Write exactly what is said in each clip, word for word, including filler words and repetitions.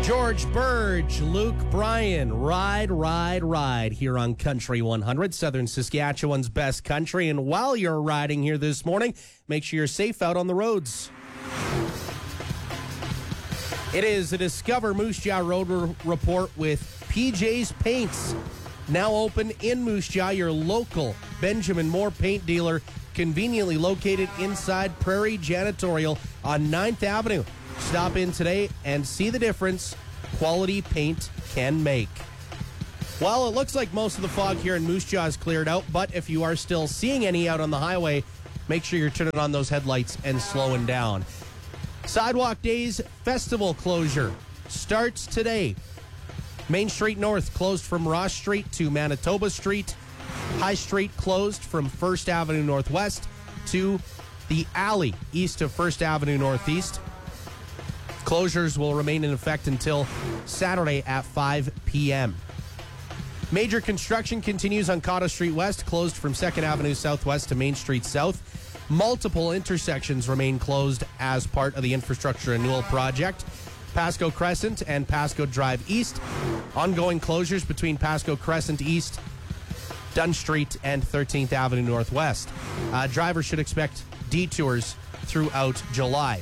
George Burge, Luke Bryan, Ride, Ride, Ride here on Country one hundred, Southern Saskatchewan's best country. And while you're riding here this morning, make sure you're safe out on the roads. It is a Discover Moose Jaw Road r- report with P J's Paints. Now open in Moose Jaw, your local Benjamin Moore paint dealer, conveniently located inside Prairie Janitorial on ninth Avenue. Stop in today and see the difference quality paint can make. Well, it looks like most of the fog here in Moose Jaw is cleared out, but if you are still seeing any out on the highway, make sure you're turning on those headlights and slowing down. Sidewalk Days Festival closure starts today. Main Street North closed from Ross Street to Manitoba Street. High Street closed from First Avenue Northwest to the alley east of First Avenue Northeast. Closures will remain in effect until Saturday at five p.m. Major construction continues on Cotta Street West, closed from Second Avenue Southwest to Main Street South. Multiple intersections remain closed as part of the infrastructure renewal project. Pasco Crescent and Pasco Drive East. Ongoing closures between Pasco Crescent East, Dunn Street, and thirteenth Avenue Northwest. Uh, drivers should expect detours throughout July.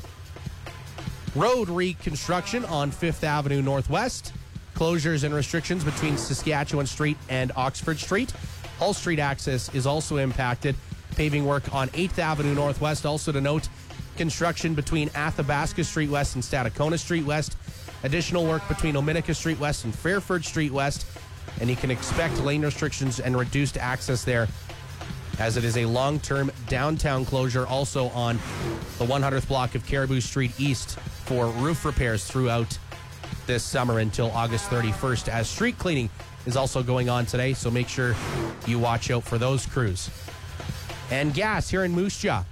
Road reconstruction on fifth Avenue Northwest. Closures and restrictions between Saskatchewan Street and Oxford Street. Hull Street access is also impacted. Paving work on eighth Avenue Northwest. Also to note, construction between Athabasca Street West and Stadacona Street West. Additional work between Ominica Street West and Fairford Street West. And you can expect lane restrictions and reduced access there, as it is a long-term downtown closure also on the one hundredth block of Caribou Street East for roof repairs throughout this summer until August thirty-first, as street cleaning is also going on today, so make sure you watch out for those crews. And gas here in Moose Jaw,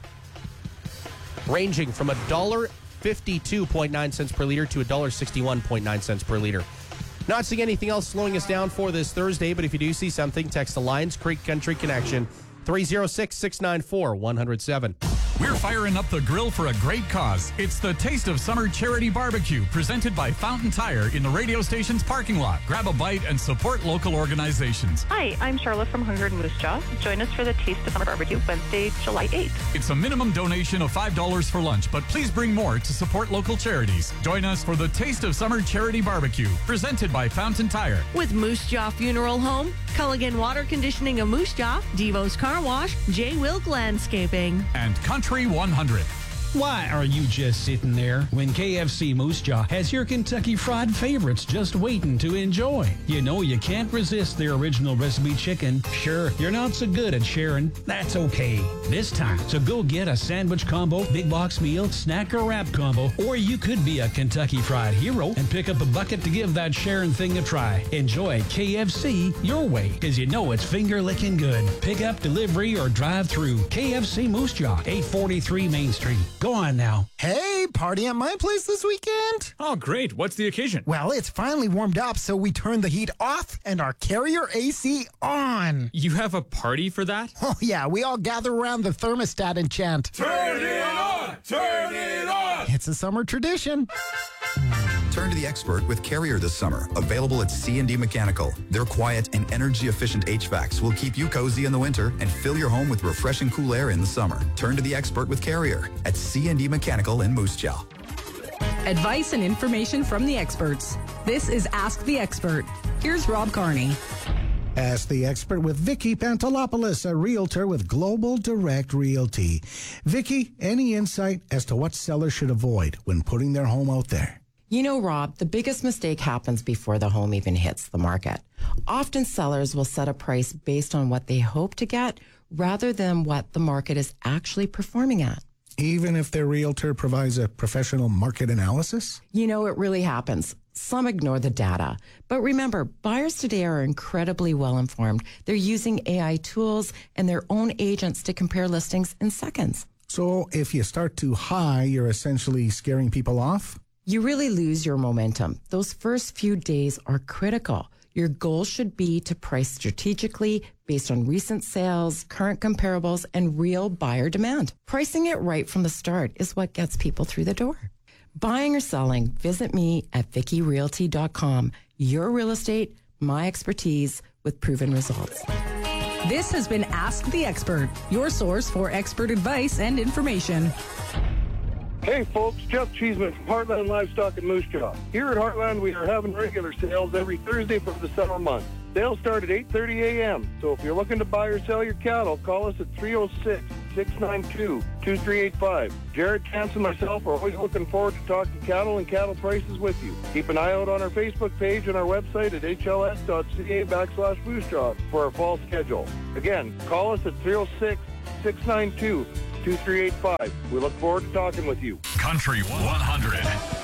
ranging from one dollar fifty-two point nine cents per liter to one dollar sixty-one point nine cents per liter. Not seeing anything else slowing us down for this Thursday, but if you do see something, text the Lions Creek Country Connection, three oh six, six nine four, one oh seven. We're firing up the grill for a great cause. It's the Taste of Summer Charity Barbecue, presented by Fountain Tire in the radio station's parking lot. Grab a bite and support local organizations. Hi, I'm Charlotte from Hunger and Moose Jaw. Join us for the Taste of Summer Barbecue Wednesday, July eighth. It's a minimum donation of five dollars for lunch, but please bring more to support local charities. Join us for the Taste of Summer Charity Barbecue, presented by Fountain Tire. With Moose Jaw Funeral Home, Culligan Water Conditioning of Moose Jaw, Devo's Car Wash, J. Wilk Landscaping, and Country one hundred. Why are you just sitting there when K F C Moose Jaw has your Kentucky Fried favorites just waiting to enjoy? You know you can't resist their original recipe chicken. Sure, you're not so good at sharing. That's okay. This time, so go get a sandwich combo, big box meal, snack or wrap combo, or you could be a Kentucky Fried hero and pick up a bucket to give that sharing thing a try. Enjoy K F C your way, because you know it's finger-licking good. Pick up, delivery, or drive through. K F C Moose Jaw, eight forty-three Main Street. Go on now. Hey, party at my place this weekend? Oh, great. What's the occasion? Well, it's finally warmed up, so we turned the heat off and our Carrier A C on. You have a party for that? Oh, yeah. We all gather around the thermostat and chant, "Turn it on! Turn it on!" It's a summer tradition. Turn to the expert with Carrier this summer. Available at C and D Mechanical. Their quiet and energy-efficient H V A Cs will keep you cozy in the winter and fill your home with refreshing cool air in the summer. Turn to the expert with Carrier at C and D Mechanical in Moose Jaw. Advice and information from the experts. This is Ask the Expert. Here's Rob Carney. Ask the Expert with Vicky Pantelopoulos, a realtor with Global Direct Realty. Vicky, any insight as to what sellers should avoid when putting their home out there? You know, Rob, the biggest mistake happens before the home even hits the market. Often sellers will set a price based on what they hope to get rather than what the market is actually performing at. Even if their realtor provides a professional market analysis? You know, it really happens. Some ignore the data. But remember, buyers today are incredibly well informed. They're using A I tools and their own agents to compare listings in seconds. So if you start too high, you're essentially scaring people off? You really lose your momentum. Those first few days are critical. Your goal should be to price strategically based on recent sales, current comparables, and real buyer demand. Pricing it right from the start is what gets people through the door. Buying or selling, visit me at vicky realty dot com. Your real estate, my expertise with proven results. This has been Ask the Expert, your source for expert advice and information. Hey folks, Jeff Cheeseman from Heartland Livestock in Moose Jaw. Here at Heartland, we are having regular sales every Thursday for the summer months. Sales start at eight thirty a.m., so if you're looking to buy or sell your cattle, call us at three oh six, six nine two, two three eight five. Jared, Chance, and myself are always looking forward to talking cattle and cattle prices with you. Keep an eye out on our Facebook page and our website at h l s dot c a backslash Moose Jaw for our fall schedule. Again, call us at three oh six, six nine two, two three eight five. We look forward to talking with you. Country one hundred.